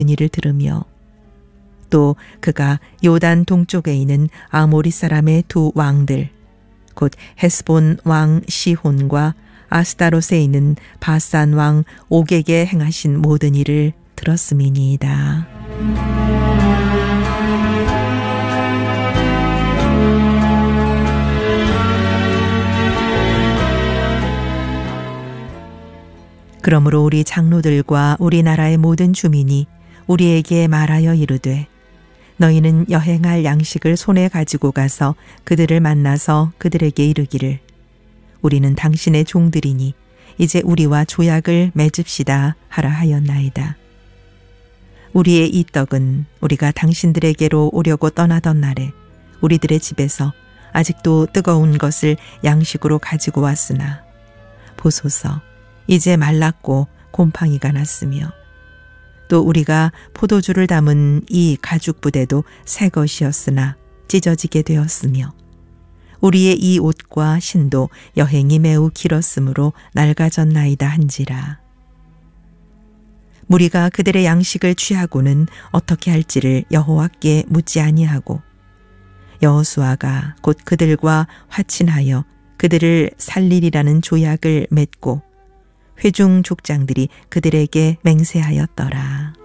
이를 들으며 또 그가 요단 동쪽에 있는 아모리 사람의 두 왕들 곧 헤스본 왕 시혼과 아스타롯에 있는 바산 왕 옥에게 행하신 모든 일을 들었음이니이다. 그러므로 우리 장로들과 우리나라의 모든 주민이 우리에게 말하여 이르되 너희는 여행할 양식을 손에 가지고 가서 그들을 만나서 그들에게 이르기를 우리는 당신의 종들이니 이제 우리와 조약을 맺읍시다 하라 하였나이다. 우리의 이 떡은 우리가 당신들에게로 오려고 떠나던 날에 우리들의 집에서 아직도 뜨거운 것을 양식으로 가지고 왔으나 보소서 이제 말랐고 곰팡이가 났으며 또 우리가 포도주를 담은 이 가죽 부대도 새 것이었으나 찢어지게 되었으며 우리의 이 옷과 신도 여행이 매우 길었으므로 낡아졌나이다 한지라. 무리가 그들의 양식을 취하고는 어떻게 할지를 여호와께 묻지 아니하고 여호수아가 곧 그들과 화친하여 그들을 살리리라는 조약을 맺고 회중 족장들이 그들에게 맹세하였더라.